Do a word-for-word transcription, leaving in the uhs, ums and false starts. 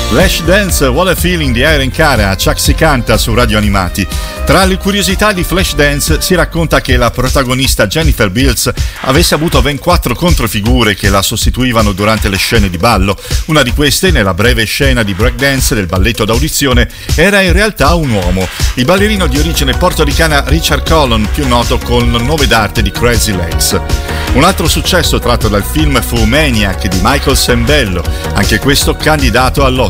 Flashdance, What a Feeling di Irene Cara, Chuck si canta su Radio Animati. Tra le curiosità di Flashdance si racconta che la protagonista Jennifer Beals avesse avuto ben quattro controfigure che la sostituivano durante le scene di ballo. Una di queste, nella breve scena di breakdance del balletto d'audizione, era in realtà un uomo, il ballerino di origine portoricana Richard Collon, più noto con il nome d'arte di Crazy Legs. Un altro successo tratto dal film fu Maniac di Michael Sembello, anche questo candidato all'Oscar.